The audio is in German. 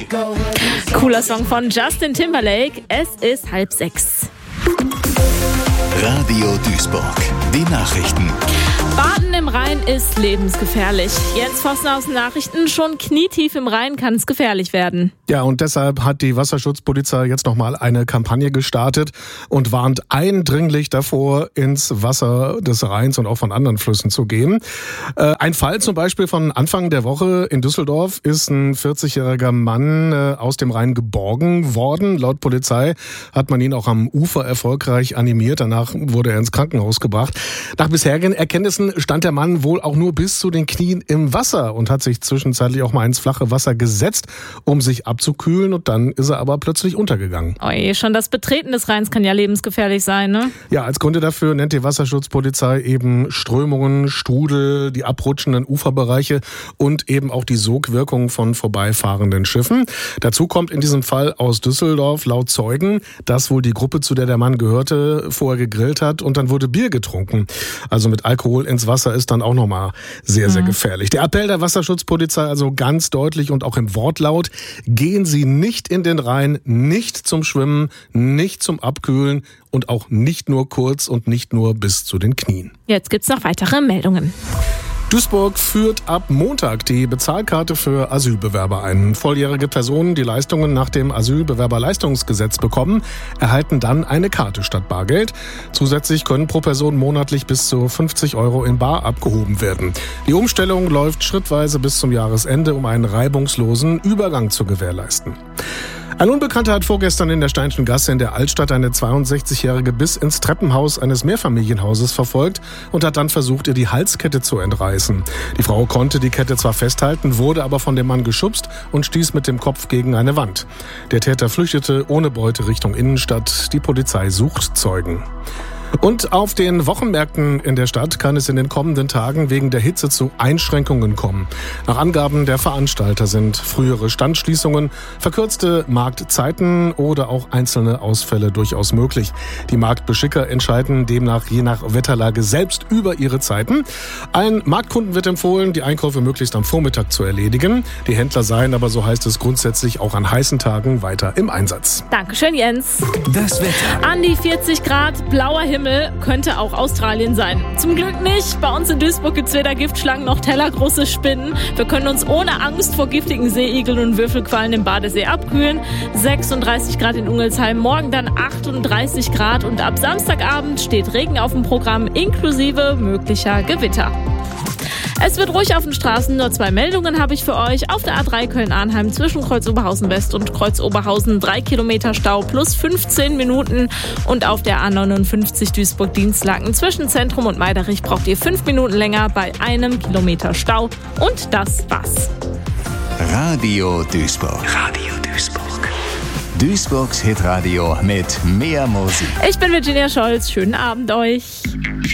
Cooler Song von Justin Timberlake. Es ist 5:30. Radio Duisburg. Die Nachrichten. Baden im Rhein ist lebensgefährlich. Jens Vossner aus den Nachrichten. Schon knietief im Rhein kann es gefährlich werden. Ja, und deshalb hat die Wasserschutzpolizei jetzt nochmal eine Kampagne gestartet und warnt eindringlich davor, ins Wasser des Rheins und auch von anderen Flüssen zu gehen. Ein Fall zum Beispiel von Anfang der Woche in Düsseldorf ist ein 40-jähriger Mann aus dem Rhein geborgen worden. Laut Polizei hat man ihn auch am Ufer erfolgreich animiert. Danach wurde er ins Krankenhaus gebracht. Nach bisherigen Erkenntnissen stand der Mann wohl auch nur bis zu den Knien im Wasser und hat sich zwischenzeitlich auch mal ins flache Wasser gesetzt, um sich abzukühlen, und dann ist er aber plötzlich untergegangen. Oje, schon das Betreten des Rheins kann ja lebensgefährlich sein, ne? Ja, als Gründe dafür nennt die Wasserschutzpolizei eben Strömungen, Strudel, die abrutschenden Uferbereiche und eben auch die Sogwirkung von vorbeifahrenden Schiffen. Dazu kommt in diesem Fall aus Düsseldorf laut Zeugen, dass wohl die Gruppe, zu der der Mann gehörte, vorher gegrillt hat und dann wurde Bier getrunken. Also mit Alkohol ins Wasser ist dann auch nochmal sehr, sehr gefährlich. Der Appell der Wasserschutzpolizei also ganz deutlich und auch im Wortlaut: Gehen Sie nicht in den Rhein, nicht zum Schwimmen, nicht zum Abkühlen und auch nicht nur kurz und nicht nur bis zu den Knien. Jetzt gibt's noch weitere Meldungen. Duisburg führt ab Montag die Bezahlkarte für Asylbewerber ein. Volljährige Personen, die Leistungen nach dem Asylbewerberleistungsgesetz bekommen, erhalten dann eine Karte statt Bargeld. Zusätzlich können pro Person monatlich bis zu 50 € in bar abgehoben werden. Die Umstellung läuft schrittweise bis zum Jahresende, um einen reibungslosen Übergang zu gewährleisten. Ein Unbekannter hat vorgestern in der Steinschen Gasse in der Altstadt eine 62-Jährige bis ins Treppenhaus eines Mehrfamilienhauses verfolgt und hat dann versucht, ihr die Halskette zu entreißen. Die Frau konnte die Kette zwar festhalten, wurde aber von dem Mann geschubst und stieß mit dem Kopf gegen eine Wand. Der Täter flüchtete ohne Beute Richtung Innenstadt. Die Polizei sucht Zeugen. Und auf den Wochenmärkten in der Stadt kann es in den kommenden Tagen wegen der Hitze zu Einschränkungen kommen. Nach Angaben der Veranstalter sind frühere Standschließungen, verkürzte Marktzeiten oder auch einzelne Ausfälle durchaus möglich. Die Marktbeschicker entscheiden demnach je nach Wetterlage selbst über ihre Zeiten. Allen Marktkunden wird empfohlen, die Einkäufe möglichst am Vormittag zu erledigen. Die Händler seien aber, so heißt es, grundsätzlich auch an heißen Tagen weiter im Einsatz. Dankeschön, Jens. Das Wetter. An die 40 Grad, blauer Himmel, könnte auch Australien sein. Zum Glück nicht. Bei uns in Duisburg gibt's weder Giftschlangen noch tellergroße Spinnen. Wir können uns ohne Angst vor giftigen Seeigeln und Würfelquallen im Badesee abkühlen. 36 Grad in Ungelsheim, morgen dann 38 Grad und ab Samstagabend steht Regen auf dem Programm inklusive möglicher Gewitter. Es wird ruhig auf den Straßen, nur 2 Meldungen habe ich für euch. Auf der A3 Köln-Arnheim zwischen Kreuz Oberhausen West und Kreuz Oberhausen 3 Kilometer Stau plus 15 Minuten. Und auf der A59 Duisburg-Dienstlaken zwischen Zentrum und Meiderich braucht ihr 5 Minuten länger bei 1 Kilometer Stau. Und das war's. Radio Duisburg. Radio Duisburg. Duisburgs Hitradio mit mehr Musik. Ich bin Virginia Scholz. Schönen Abend euch.